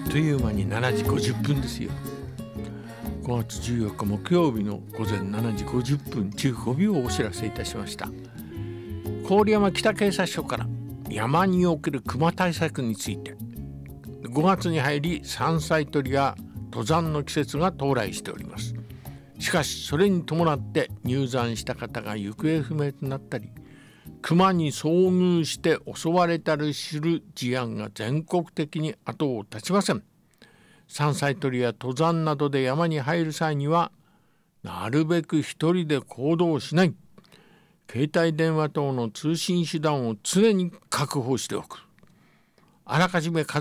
という間に7時50分ですよ。5月14日木曜日の午前7時50分15秒をお知らせいたしました。郡山北警察署から山における熊対策について、5月に入り山菜採りや登山の季節が到来しております。しかしそれに伴って入山した方が行方不明となったり、熊に遭遇して襲われたりする事案が全国的に後を絶ちません。山菜採りや登山などで山に入る際には、なるべく一人で行動しない、携帯電話等の通信手段を常に確保しておく、あらかじめ